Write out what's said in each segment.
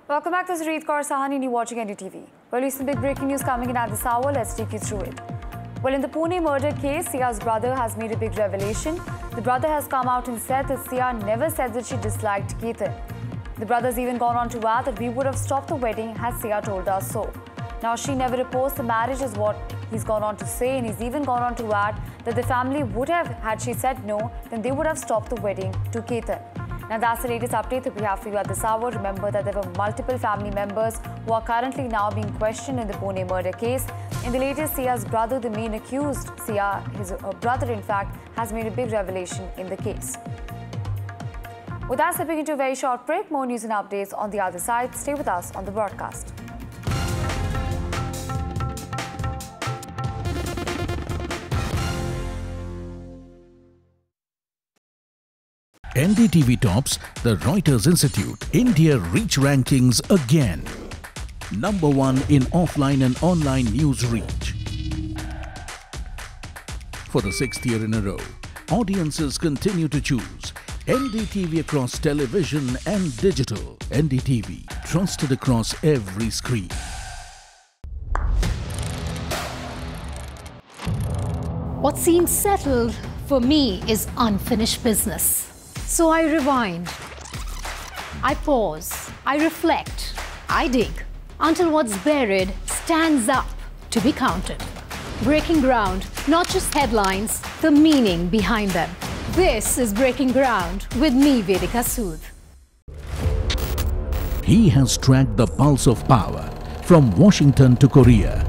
Welcome back to Sareed Kaur Sahani and you're watching NDTV. Well, recent big breaking news coming in at this hour. Let's take you through it. Well, in the Pune murder case, Sia's brother has made a big revelation. The brother has come out and said that Sia never said that she disliked Ketan. The brother's even gone on to add that we would have stopped the wedding had Sia told us so. Now, she never opposed the marriage is what he's gone on to say, and he's even gone on to add that the family would have, had she said no, then they would have stopped the wedding to Ketan. Now, that's the latest update that we have for you at this hour. Remember that there were multiple family members who are currently now being questioned in the Pune murder case. In the latest, Sia's brother, the main accused, Sia, his brother in fact, has made a big revelation in the case. With that, stepping into a very short break, more news and updates on the other side. Stay with us on the broadcast. NDTV tops the Reuters Institute India Reach Rankings again. Number 1 in offline and online news reach. For the 6th year in a row, audiences continue to choose NDTV across television and digital. NDTV, trusted across every screen. What seems settled for me is unfinished business. So I rewind, I pause, I reflect, I dig, until what's buried stands up to be counted. Breaking ground, not just headlines, the meaning behind them. This is Breaking Ground with me, Vedika Sood. He has tracked the pulse of power from Washington to Korea.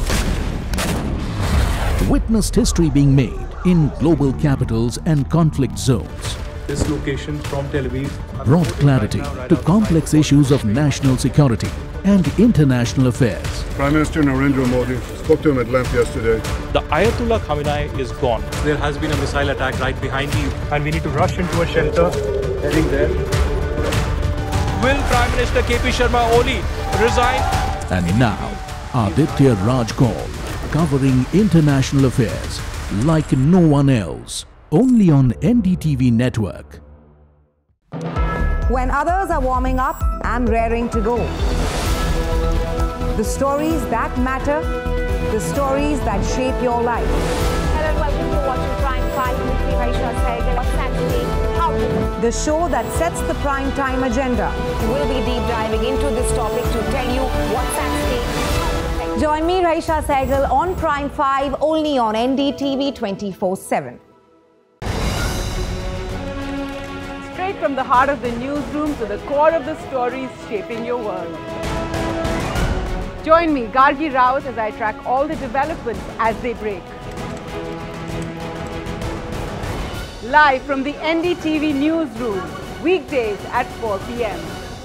Witnessed history being made in global capitals and conflict zones. This location from Tel Aviv Brought clarity to complex issues of national security and international affairs. Prime Minister Narendra Modi spoke to him at length yesterday. The Ayatollah Khamenei is gone. There has been a missile attack right behind you, and we need to rush into a shelter. Heading there. Will Prime Minister KP Sharma Oli resign? And now, Aditya Raj Kaul, covering international affairs like no one else. Only on NDTV network. When others are warming up, I'm raring to go. The stories that matter, the stories that shape your life. Hello and welcome to watching Prime 5 with me, Raisha Sehgal. What's actually how The show that sets the prime time agenda. we'll be deep diving into this topic to tell you what's actually. Join me, Raisha Sehgal, on Prime 5, only on NDTV 24/7. Straight from the heart of the newsroom to the core of the stories shaping your world. Join me, Gargi Raut, as I track all the developments as they break. Live from the NDTV newsroom, weekdays at 4 p.m.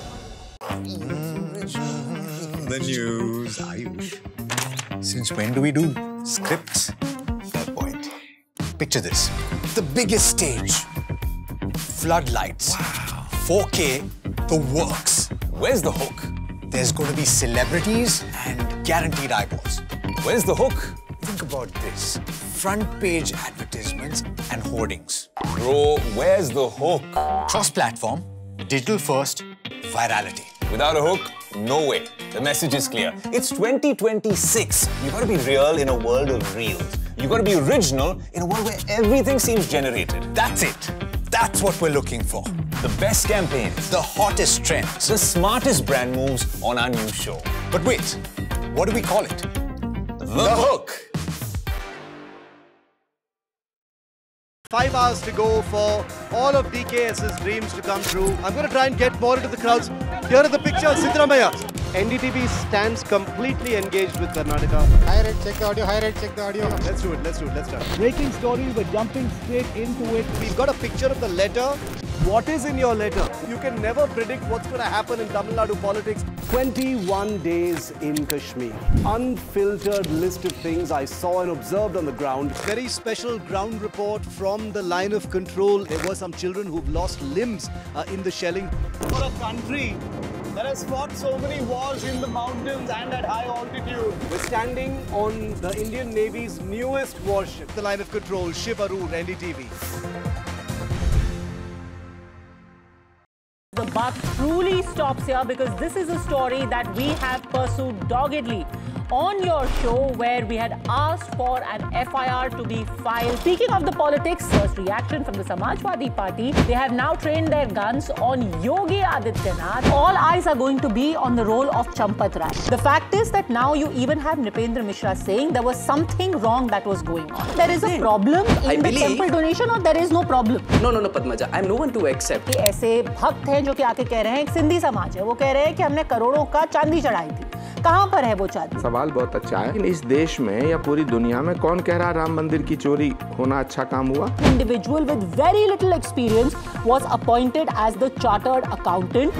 The news, Ayush. Since when do we do scripts? Fair point. Picture this. The biggest stage. Floodlights. Wow. 4K, the works. Where's the hook? There's going to be celebrities and guaranteed eyeballs. Where's the hook? Think about this. Front page advertisements and hoardings. Bro, where's the hook? Cross-platform, digital first, virality. Without a hook, no way. The message is clear. It's 2026. You gotta be real in a world of reels. You gotta be original in a world where everything seems generated. That's it. That's what we're looking for. The best campaigns, The hottest trends. the smartest brand moves on our new show. But wait, what do we call it? The Hook. 5 hours to go for all of DKS's dreams to come true. I'm going to try and get more into the crowds. Here are the pictures, Siddaramaiah. NDTV stands completely engaged with Karnataka. Hi Red, check the audio. Hi Red, check the audio. Let's do it, let's start. Breaking stories, we're jumping straight into it. We've got a picture of the letter. What is in your letter? You can never predict what's going to happen in Tamil Nadu politics. 21 days in Kashmir. Unfiltered list of things I saw and observed on the ground. Very special ground report from the line of control. There were some children who've lost limbs in the shelling. For a country that has fought so many wars in the mountains and at high altitude. We're standing on the Indian Navy's newest warship, the line of control, Shiv Arur, NDTV. buck truly stops here, because this is a story that we have pursued doggedly on your show, where we had asked for an FIR to be filed. Speaking of the politics, first reaction from the Samajwadi Party, they have now trained their guns on Yogi Adityanath. All eyes are going to be on the role of Champat Rai. The fact is that now you even have Nripendra Mishra saying there was something wrong that was going on. There is a problem in the temple donation, or there is no problem? No, Padmaja, I'm no one to accept. ऐसे भक्त हैं जो कि आके कह रहे हैं, एक सिंधी समाज है, वो कह रहे हैं कि हमने करोड़ों का चांदी चढ़ाई थी. कहाँ पर है वो चांदी? सवाल बहुत अच्छा है, लेकिन इस देश में या पूरी दुनिया में कौन कह रहा राम मंदिर की चोरी होना अच्छा काम हुआ? Individual with very little experience was appointed as the chartered accountant.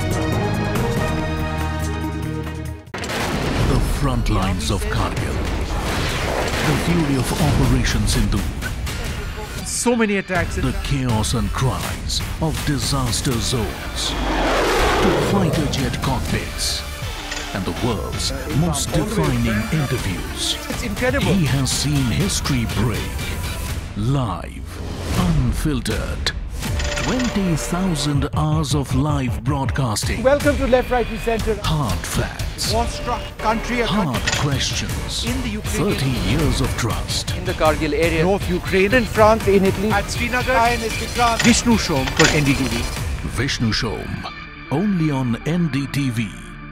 The front lines of Kargil, the fury of Operation Sindhu, so many attacks, the chaos and cries of disaster zones, to fighter jet cockpits, and the world's most defining interviews. It's incredible. He has seen history break. Live, unfiltered. 20,000 hours of live broadcasting. Welcome to Left, Right, Centre. Hard facts. War-struck country. Hard questions. In the Ukraine. 30 years of trust. In the Kargil area. North Ukraine. In France, in Italy. At Srinagar. Vishnu Shom for NDTV. Vishnu Shom. Only on NDTV.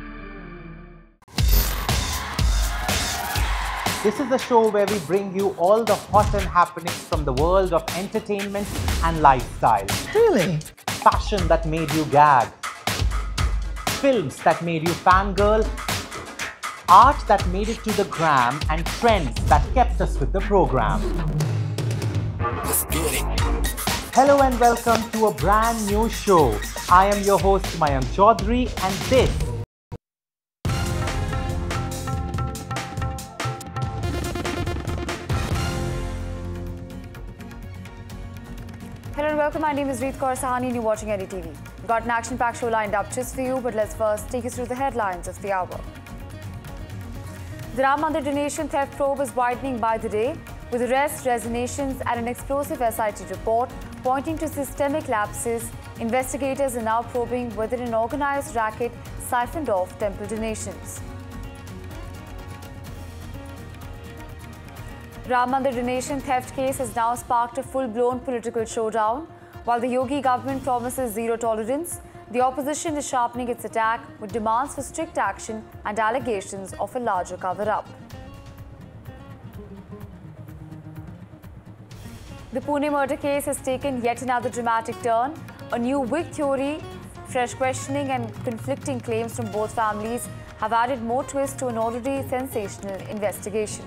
This is the show where we bring you all the hot and happenings from the world of entertainment and lifestyle. Really? Fashion that made you gag. Films that made you fangirl. Art that made it to the gram, and trends that kept us with the program. Let's get it. Hello and welcome to a brand new show. I am your host Mayank Chaudhary, and this Hello and welcome. My name is Reet Kaur Sahani and you're watching NDTV. We've got an action-packed show lined up just for you, but let's first take you through the headlines of the hour. The Ram Mandir donation theft probe is widening by the day, with arrests, resignations and an explosive SIT report pointing to systemic lapses. Investigators are now probing whether an organised racket siphoned off temple donations. Ram Mandir donation theft case has now sparked a full-blown political showdown. While the Yogi government promises zero tolerance, the opposition is sharpening its attack with demands for strict action and allegations of a larger cover-up. The Pune murder case has taken yet another dramatic turn. A new wig theory, fresh questioning and conflicting claims from both families have added more twist to an already sensational investigation.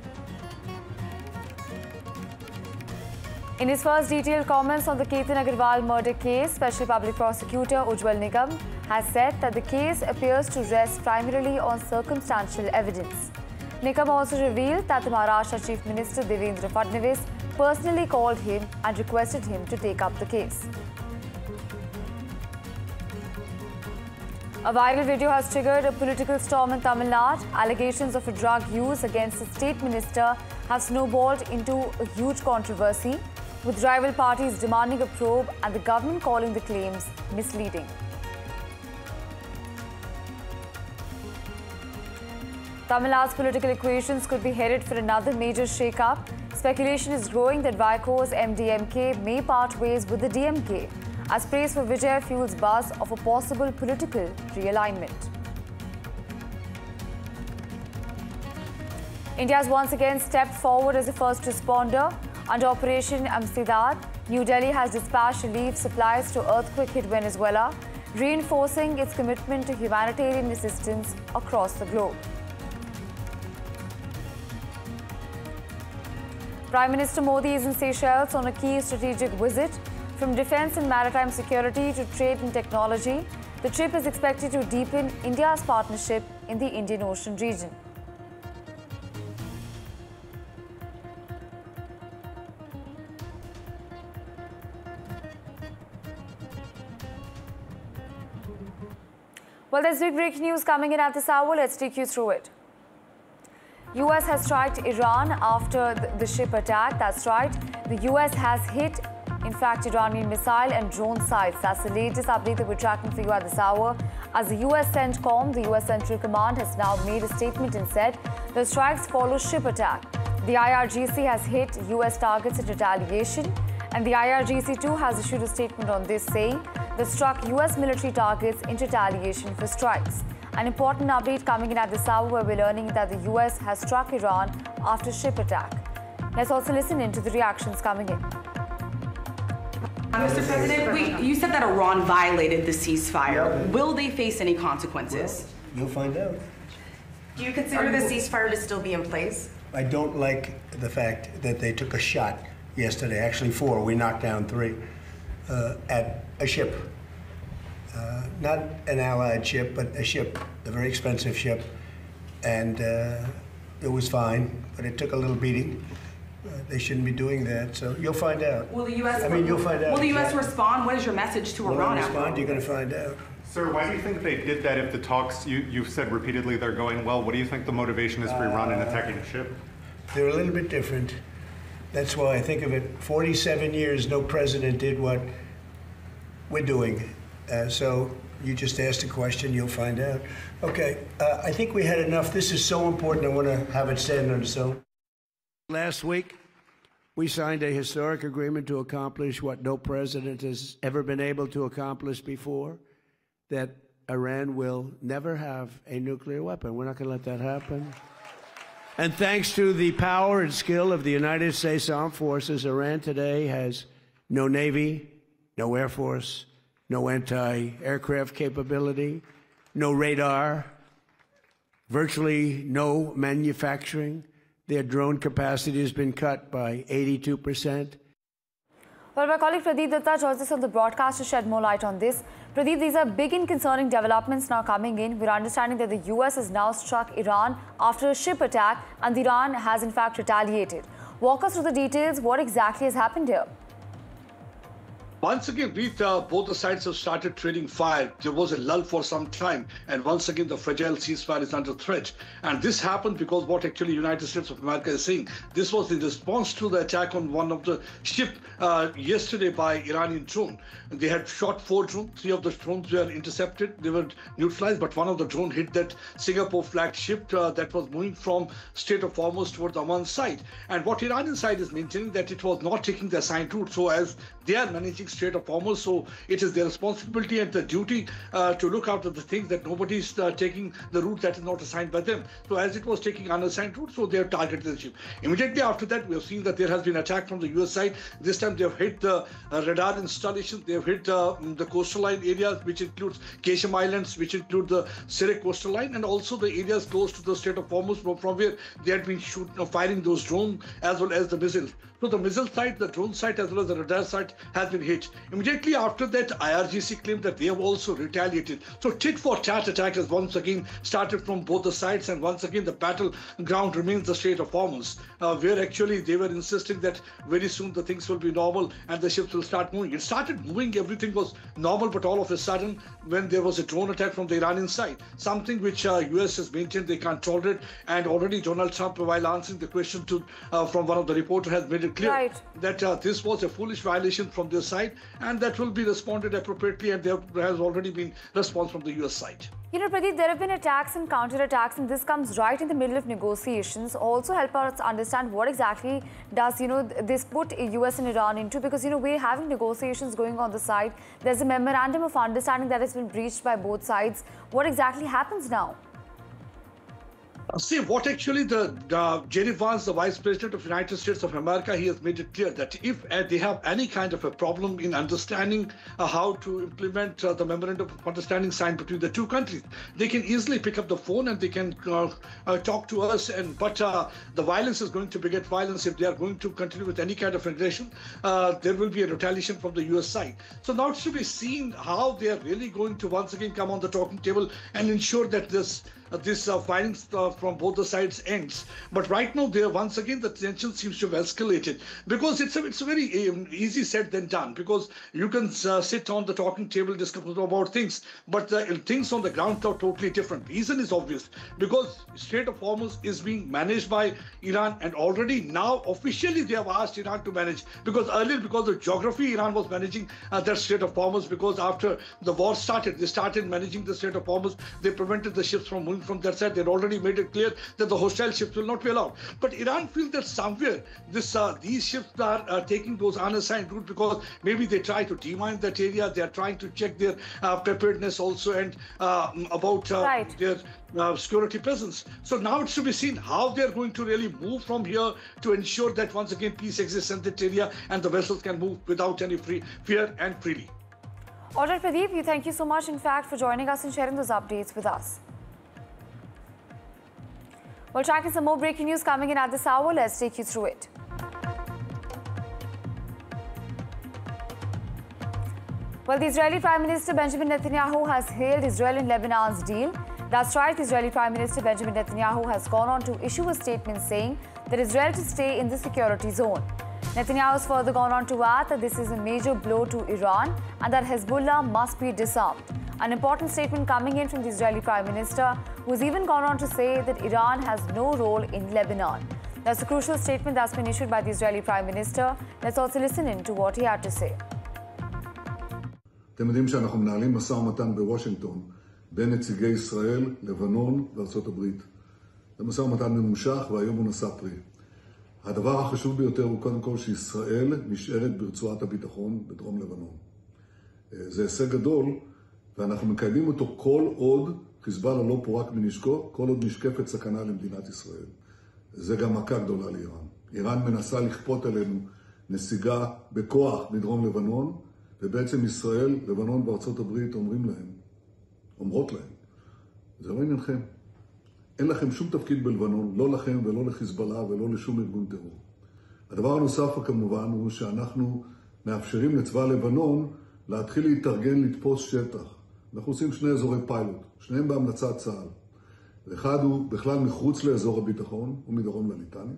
In his first detailed comments on the Ketan Agarwal murder case, Special Public Prosecutor Ujjwal Nigam has said that the case appears to rest primarily on circumstantial evidence. Nigam also revealed that the Maharashtra Chief Minister Devendra Fadnavis personally called him and requested him to take up the case. A viral video has triggered a political storm in Tamil Nadu. Allegations of a drug use against the state minister have snowballed into a huge controversy, with rival parties demanding a probe and the government calling the claims misleading. Tamil Nadu's political equations could be headed for another major shake-up. Speculation is growing that Vaiko's MDMK may part ways with the DMK, as praise for Vijay fuels buzz of a possible political realignment. India has once again stepped forward as a first responder. Under Operation Amistad, New Delhi has dispatched relief supplies to earthquake-hit Venezuela, reinforcing its commitment to humanitarian assistance across the globe. Prime Minister Modi is in Seychelles on a key strategic visit. From defence and maritime security to trade and technology, the trip is expected to deepen India's partnership in the Indian Ocean region. Well, there's big breaking news coming in at this hour. Let's take you through it. US has striked Iran after the ship attack. That's right. The US has hit in fact, Iranian missile and drone sites. That's the latest update that we're tracking for you at this hour. As the US CENTCOM, the US Central Command, has now made a statement and said the strikes follow ship attack. The IRGC has hit US targets in retaliation, and the IRGC too has issued a statement on this, saying they struck US military targets in retaliation for strikes. An important update coming in at this hour where we're learning that the US has struck Iran after ship attack. Let's also listen in to the reactions coming in. Mr. President, you said that Iran violated the ceasefire. Will they face any consequences? Well, you'll find out. Do you consider the ceasefire to still be in place? I don't like the fact that they took a shot yesterday, actually 4, we knocked down 3, at a ship. Not an allied ship, but a ship, a very expensive ship. And it was fine, but it took a little beating. They shouldn't be doing that, so you'll find out. Will the U.S. You'll find out. Will the U.S. respond? What is your message to Iran? Respond, you're going to find out. Sir, why do you think they did that if the talks, you've said repeatedly they're going well? What do you think the motivation is for Iran in attacking a ship? They're a little bit different. That's why I think of it. 47 years, no president did what we're doing. So you just asked a question, you'll find out. Okay, I think we had enough. This is so important, I want to have it stand on its own. Last week, we signed a historic agreement to accomplish what no president has ever been able to accomplish before, that Iran will never have a nuclear weapon. We're not going to let that happen. And thanks to the power and skill of the United States Armed Forces, Iran today has no Navy, no Air Force, no anti-aircraft capability, no radar, virtually no manufacturing. Their drone capacity has been cut by 82%. Well, my colleague Pradeep Datta joins us on the broadcast to shed more light on this. Pradeep, these are big and concerning developments now coming in. We're understanding that the US has now struck Iran after a ship attack, and Iran has in fact retaliated. Walk us through the details. What exactly has happened here? Once again, both the sides have started trading fire. There was a lull for some time, and once again, the fragile ceasefire is under threat. And this happened because what actually United States of America is saying, this was in response to the attack on one of the ship yesterday by Iranian drone. They had shot 4 drones. 3 of the drones were intercepted. They were neutralized, but one of the drone hit that Singapore-flagged ship that was moving from Strait of Hormuz towards Oman side. And what Iranian side is maintaining that it was not taking the assigned route. So as they are managing Strait of Hormuz, so it is their responsibility and the duty to look after the things that nobody is taking the route that is not assigned by them. So as it was taking unassigned route, so they have targeted the ship. Immediately after that, we have seen that there has been attack from the US side. This time they have hit the radar installation, they have hit the coastal line areas, which includes Keshem Islands, which include the Sirak coastal line, and also the areas close to the Strait of Hormuz from where they had been firing those drones as well as the missiles. So the missile site, the drone site, as well as the radar site has been hit. Immediately after that, IRGC claimed that they have also retaliated. So tit for tat attack has once again started from both the sides, and once again the battleground remains the Strait of Hormuz, where actually they were insisting that very soon the things will be normal and the ships will start moving. It started moving, everything was normal, but all of a sudden, when there was a drone attack from the Iranian side, something which US has maintained they can't tolerate, and already Donald Trump, while answering the question from one of the reporters, has made it clear that this was a foolish violation from their side, and that will be responded appropriately, and there has already been response from the US side. You know, Pradeep, there have been attacks and counterattacks, and this comes right in the middle of negotiations. Also help us understand what exactly does, this put US and Iran into, because, we're having negotiations going on the side. There's a memorandum of understanding that has been breached by both sides. What exactly happens now? See, what actually Jerry Vance, the Vice President of the United States of America, he has made it clear that if they have any kind of a problem in understanding how to implement the Memorandum of Understanding signed between the two countries, they can easily pick up the phone and they can talk to us. But the violence is going to beget violence. If they are going to continue with any kind of aggression, there will be a retaliation from the US side. So now it should be seen how they are really going to once again come on the talking table and ensure that this fighting from both the sides ends. But right now, there once again the tension seems to have escalated, because it's a very easy said than done. Because you can sit on the talking table, discuss about things, but things on the ground are totally different. Reason is obvious, because Strait of Hormuz is being managed by Iran, and already now officially they have asked Iran to manage, because earlier, because of geography, Iran was managing that Strait of Hormuz, because after the war started, they started managing the Strait of Hormuz. They prevented the ships from moving from that side. They'd already made it clear that the hostile ships will not be allowed. But Iran feels that somewhere these ships are taking those unassigned routes, because maybe they try to demine that area. They are trying to check their preparedness also, and about their security presence. So now it's to be seen how they're going to really move from here to ensure that once again peace exists in that area and the vessels can move without any fear and freely. All right, Pradeep, thank you so much, in fact, for joining us and sharing those updates with us. We're tracking some more breaking news coming in at this hour. Let's take you through it. Well, the Israeli Prime Minister Benjamin Netanyahu has hailed Israel and Lebanon's deal. That's right, the Israeli Prime Minister Benjamin Netanyahu has gone on to issue a statement saying that Israel to stay in the security zone. Netanyahu has further gone on to add that this is a major blow to Iran and that Hezbollah must be disarmed. An important statement coming in from the Israeli Prime Minister, who has even gone on to say that Iran has no role in Lebanon. That's a crucial statement that's been issued by the Israeli Prime Minister. Let's also listen in to what he had to say. אתם יודעים שאנחנו מנהלים משא ומתן בוושינגטון בין נציגי ישראל, לבנון וארצות הברית. זה משא ומתן ממושך והיום הוא נשא פרי. הדבר החשוב ביותר הוא קודם כל שישראל נשארת ברצועת הביטחון בדרום לבנון. זה הישג גדול, ואנחנו מקיימים אותו כל עוד חיזבאללה לא פורק מנשקו, כל עוד נשקפת סכנה למדינת ישראל. זה גם מכה גדולה לאיראן. איראן מנסה לכפות עלינו נסיגה בכוח מדרום לבנון, ובעצם ישראל, לבנון וארצות הברית אומרות להם, זה לא עניינכם. אין לכם שום תפקיד בלבנון, לא לכם ולא לחיזבאללה ולא לשום ארגון טרור. הדבר הנוסף כמובן הוא שאנחנו מאפשרים לצבא לבנון להתחיל להתארגן לתפוס שטח. אנחנו עושים שני אזורי פיילוט, שניהם בהמלצת צה"ל. אחד הוא בכלל מחוץ לאזור הביטחון, הוא מדרום לליטני,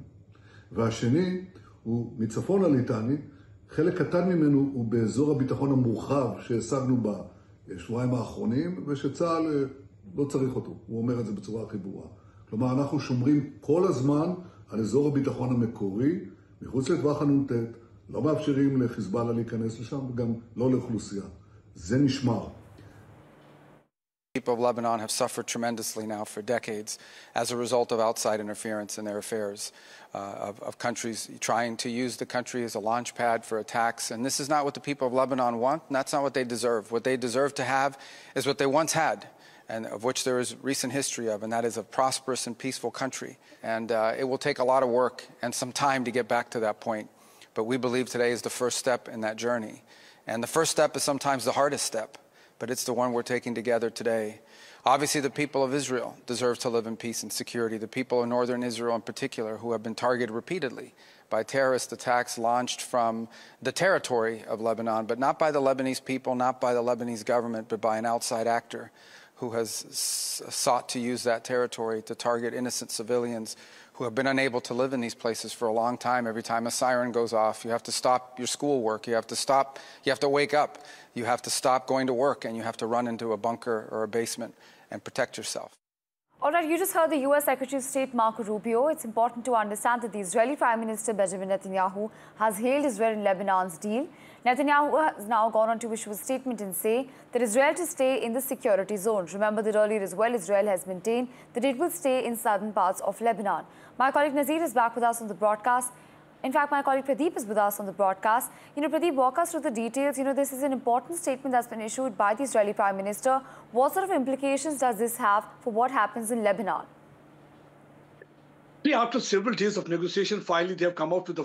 והשני הוא מצפון לליטני, חלק קטן ממנו הוא באזור הביטחון המורחב שהשגנו בשבועיים האחרונים, ושצה"ל לא צריך אותו. הוא אומר את זה בצורה הכי ברורה. כלומר, אנחנו שומרים כל הזמן על אזור הביטחון המקורי, מחוץ לטווח הנ"ט, לא מאפשרים לחיזבאללה להיכנס לשם, וגם לא לאוכלוסייה. זה נשמר. People of Lebanon have suffered tremendously now for decades as a result of outside interference in their affairs, of countries trying to use the country as a launch pad for attacks. And this is not what the people of Lebanon want, and that's not what they deserve. What they deserve to have is what they once had, and of which there is recent history of, and that is a prosperous and peaceful country. And it will take a lot of work and some time to get back to that point. But we believe today is the first step in that journey. And the first step is sometimes the hardest step, but it's the one we're taking together today. Obviously, the people of Israel deserve to live in peace and security. The people of northern Israel in particular, who have been targeted repeatedly by terrorist attacks launched from the territory of Lebanon, but not by the Lebanese people, not by the Lebanese government, but by an outside actor who has sought to use that territory to target innocent civilians who have been unable to live in these places for a long time. Every time a siren goes off, you have to stop your schoolwork, you have to wake up, you have to stop going to work, and you have to run into a bunker or a basement and protect yourself. All right, you just heard the U.S. Secretary of State Marco Rubio. It's important to understand that the Israeli Prime Minister Benjamin Netanyahu has hailed Israel and Lebanon's deal. Netanyahu has now gone on to issue a statement and say that Israel to stay in the security zone. Remember that earlier as well, Israel has maintained that it will stay in southern parts of Lebanon. My colleague Nazir is back with us on the broadcast. In fact, my colleague Pradeep is with us on the broadcast. Pradeep, walk us through the details. This is an important statement that's been issued by the Israeli Prime Minister. What sort of implications does this have for what happens in Lebanon? After several days of negotiation, finally they have come out with a